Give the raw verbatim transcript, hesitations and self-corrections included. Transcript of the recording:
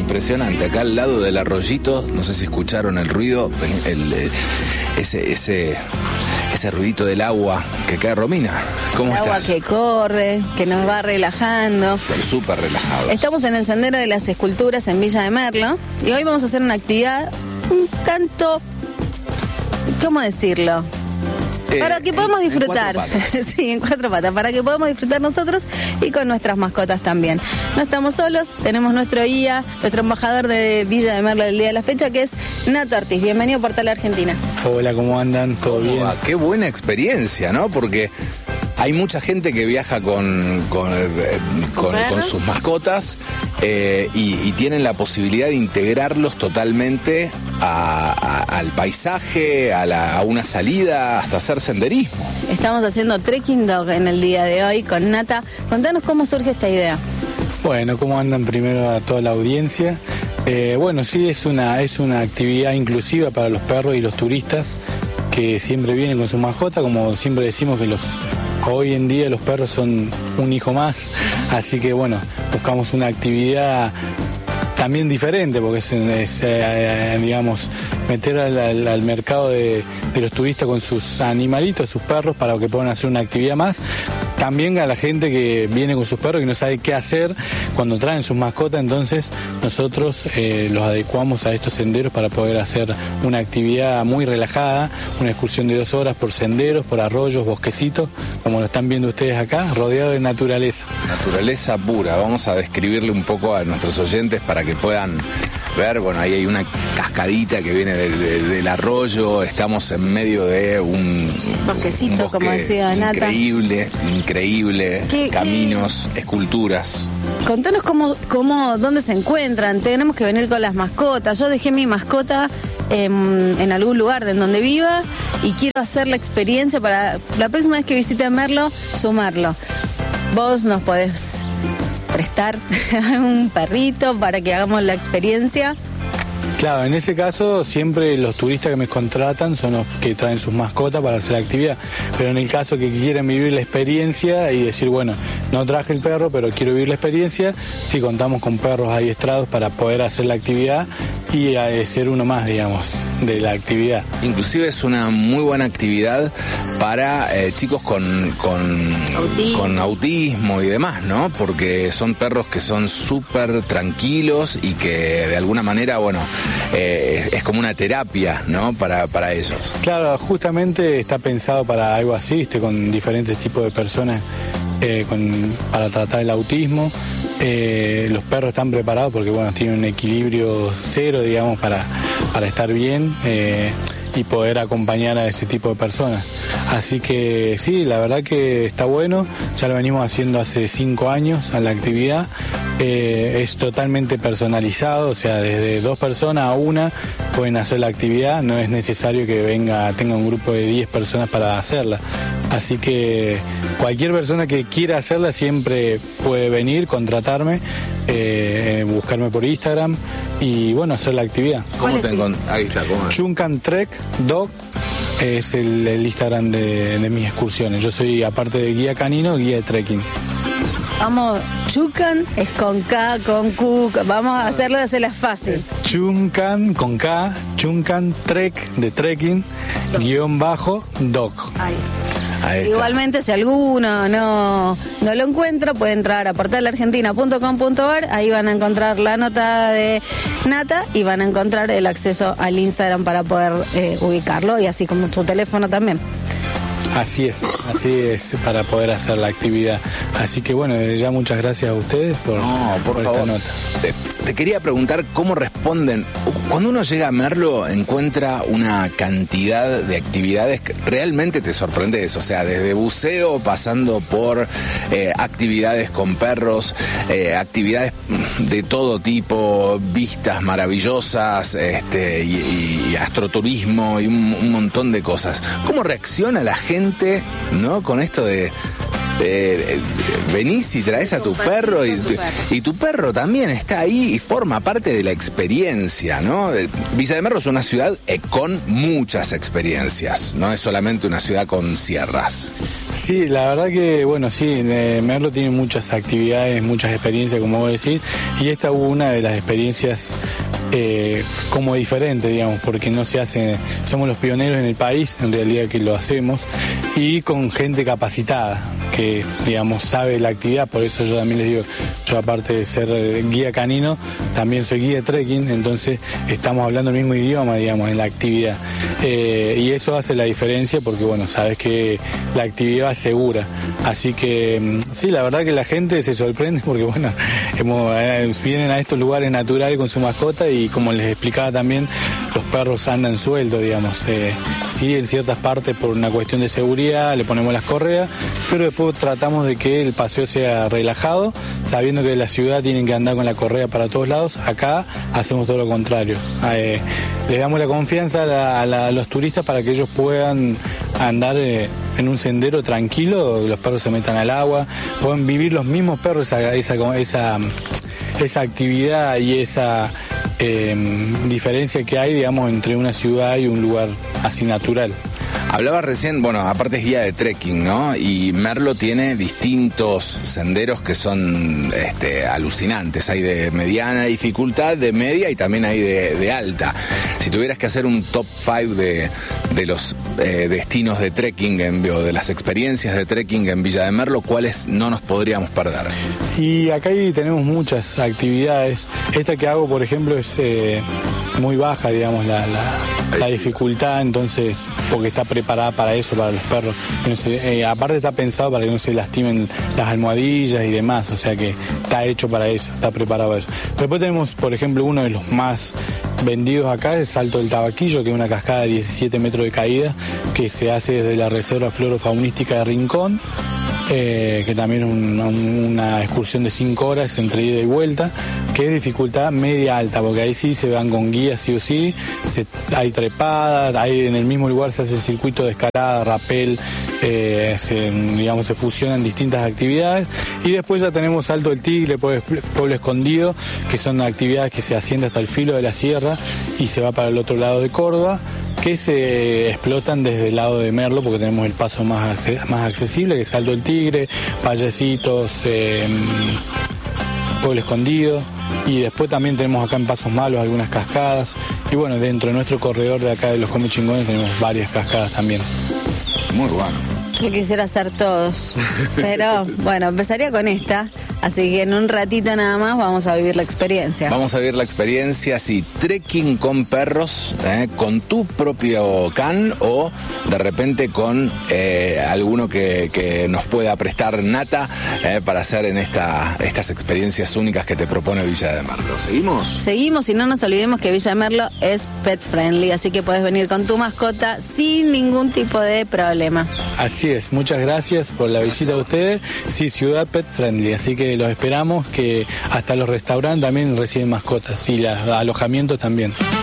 impresionante. Acá al lado del arroyito, no sé si escucharon el ruido, el, el, ese, ese, ese ruidito del agua que cae. Romina, ¿cómo el estás? Agua que corre, que sí. Nos va relajando. Súper relajados. Estamos en el Sendero de las Esculturas en Villa de Merlo y hoy vamos a hacer una actividad un tanto, ¿cómo decirlo? Eh, para que podamos en, disfrutar, en sí, en cuatro patas, para que podamos disfrutar nosotros y con nuestras mascotas también. No estamos solos, tenemos nuestro guía, nuestro embajador de Villa de Merlo del día de la fecha, que es Nato Ortiz. Bienvenido a Portal Argentina. Hola, ¿cómo andan? ¿Todo bien? Va? Qué buena experiencia, ¿no? Porque hay mucha gente que viaja con, con, con, con sus mascotas eh, y, y tienen la posibilidad de integrarlos totalmente a, a, al paisaje, a, la, a una salida, hasta hacer senderismo. Estamos haciendo trekking dog en el día de hoy con Nata. Contanos cómo surge esta idea. Bueno, ¿cómo andan? Primero a toda la audiencia. Eh, bueno, sí, es una, es una actividad inclusiva para los perros y los turistas que siempre vienen con su mascota, como siempre decimos que los... Hoy en día los perros son un hijo más, así que bueno, buscamos una actividad también diferente, porque es, es eh, digamos, meter al, al, al mercado de, de los turistas con sus animalitos, sus perros, para que puedan hacer una actividad más. También a la gente que viene con sus perros y que no sabe qué hacer cuando traen sus mascotas, entonces nosotros eh, los adecuamos a estos senderos para poder hacer una actividad muy relajada, una excursión de dos horas por senderos, por arroyos, bosquecitos, como lo están viendo ustedes acá, rodeado de naturaleza. Naturaleza pura. Vamos a describirle un poco a nuestros oyentes para que puedan ver. Bueno, ahí hay una cascadita que viene de, de, del arroyo, estamos en medio de un bosquecito, un bosque como decía Nata. Increíble, increíble, ¿Qué, caminos, qué? esculturas. Contanos cómo, cómo, dónde se encuentran. Tenemos que venir con las mascotas. Yo dejé mi mascota en, en algún lugar de donde viva y quiero hacer la experiencia para la próxima vez que visite Merlo, sumarlo. Vos nos podés prestar un perrito para que hagamos la experiencia. Claro, en ese caso siempre los turistas que me contratan son los que traen sus mascotas para hacer la actividad, pero en el caso que quieren vivir la experiencia y decir, bueno, no traje el perro, pero quiero vivir la experiencia, sí contamos con perros adiestrados para poder hacer la actividad y ser uno más, digamos, de la actividad. Inclusive es una muy buena actividad para eh, chicos con, con, autismo. con autismo y demás, ¿no? Porque son perros que son súper tranquilos y que de alguna manera, bueno, eh, es, es como una terapia, ¿no? Para, para ellos. Claro, justamente está pensado para algo así, este, con diferentes tipos de personas eh, con, para tratar el autismo. Eh, los perros están preparados porque bueno, tienen un equilibrio cero, digamos, para, para estar bien eh, y poder acompañar a ese tipo de personas. Así que sí, la verdad que está bueno, ya lo venimos haciendo hace cinco años a la actividad. Eh, es totalmente personalizado, o sea, desde dos personas a una pueden hacer la actividad, no es necesario que venga, tenga un grupo de diez personas para hacerla. Así que cualquier persona que quiera hacerla siempre puede venir, contratarme, eh, buscarme por Instagram y bueno, hacer la actividad. ¿Cómo te encontrás? Ahí está, ¿cómo es? Chuncan Trek Dog es el, el Instagram de, de mis excursiones. Yo soy, aparte de guía canino, guía de trekking. Vamos, Chuncan es con K, con Q, vamos a hacerlo, hacerla fácil. Chuncan con K, Chuncan Trek de trekking, guión bajo, dog. Ahí. Ahí igualmente, si alguno no, no lo encuentra, puede entrar a portal argentina punto com punto a r, ahí van a encontrar la nota de Nata y van a encontrar el acceso al Instagram para poder eh, ubicarlo y así como su teléfono también. Así es, así es, para poder hacer la actividad. Así que bueno, desde ya muchas gracias a ustedes por, no, por, por favor. Esta nota. Te, te quería preguntar cómo responden. Cuando uno llega a Merlo, encuentra una cantidad de actividades que realmente te sorprende eso. O sea, desde buceo, pasando por eh, actividades con perros, eh, actividades de todo tipo, vistas maravillosas, este, y, y astroturismo y un, un montón de cosas. ¿Cómo reacciona la gente, ¿no? Con esto de Eh, venís y traes a tu perro y tu, y tu perro también está ahí y forma parte de la experiencia, ¿no? Villa de Merlo es una ciudad con muchas experiencias, no es solamente una ciudad con sierras. Sí, la verdad que, bueno, sí, eh, Merlo tiene muchas actividades, muchas experiencias, como vos decís, y esta hubo una de las experiencias eh, como diferente, digamos, porque no se hace, somos los pioneros en el país, en realidad, que lo hacemos, y con gente capacitada, que, digamos, sabe la actividad. Por eso yo también les digo, yo aparte de ser guía canino, también soy guía de trekking, entonces estamos hablando el mismo idioma, digamos, en la actividad. Eh, y eso hace la diferencia porque, bueno, sabes que la actividad es segura. Así que, sí, la verdad que la gente se sorprende porque, bueno, hemos, eh, vienen a estos lugares naturales con su mascota y, como les explicaba también, los perros andan sueltos, digamos. Eh, sí, en ciertas partes por una cuestión de seguridad le ponemos las correas, pero después tratamos de que el paseo sea relajado, sabiendo que en la ciudad tienen que andar con la correa para todos lados. Acá hacemos todo lo contrario. Eh, les damos la confianza a, la, a, la, a los turistas para que ellos puedan andar eh, en un sendero tranquilo, los perros se metan al agua, pueden vivir los mismos perros esa, esa, esa, esa actividad y esa eh, diferencia que hay, digamos, entre una ciudad y un lugar así natural. Hablaba recién, bueno, aparte es guía de trekking, ¿no? Y Merlo tiene distintos senderos que son este, alucinantes. Hay de mediana dificultad, de media y también hay de, de alta. Si tuvieras que hacer un top cinco de, de los eh, destinos de trekking, en, o de las experiencias de trekking en Villa de Merlo, ¿cuáles no nos podríamos perder? Y acá ahí tenemos muchas actividades. Esta que hago, por ejemplo, es eh, muy baja, digamos, la... la... la dificultad, entonces, porque está preparada para eso, para los perros. No sé, eh, aparte está pensado para que no se lastimen las almohadillas y demás, o sea que está hecho para eso, está preparado para eso. Después tenemos, por ejemplo, uno de los más vendidos acá, es Salto del Tabaquillo, que es una cascada de diecisiete metros de caída, que se hace desde la Reserva Florofaunística de Rincón. Eh, que también es un, una excursión de cinco horas entre ida y vuelta, que es dificultad media alta, porque ahí sí se van con guías sí o sí, se, hay trepadas, hay, en el mismo lugar se hace el circuito de escalada, rapel, eh, se, digamos, se fusionan distintas actividades, y después ya tenemos Salto del Tigre, Pueblo, Pueblo Escondido, que son actividades que se asciende hasta el filo de la sierra y se va para el otro lado de Córdoba, que se explotan desde el lado de Merlo, porque tenemos el paso más, más accesible, que es Salto del Tigre, Vallecitos, eh, Pueblo Escondido, y después también tenemos acá en Pasos Malos algunas cascadas, y bueno, dentro de nuestro corredor de acá de los Comechingones tenemos varias cascadas también. Muy bueno. Yo quisiera hacer todos, pero bueno, empezaría con esta, así que en un ratito nada más vamos a vivir la experiencia. Vamos a vivir la experiencia, sí, trekking con perros, eh, con tu propio can o de repente con eh, alguno que, que nos pueda prestar nata eh, para hacer en esta, estas experiencias únicas que te propone Villa de Merlo. ¿Seguimos? Seguimos y no nos olvidemos que Villa de Merlo es pet friendly, así que puedes venir con tu mascota sin ningún tipo de problema. Así es, muchas gracias por la visita de ustedes. Sí, ciudad pet friendly, así que los esperamos, que hasta los restaurantes también reciben mascotas y los alojamientos también.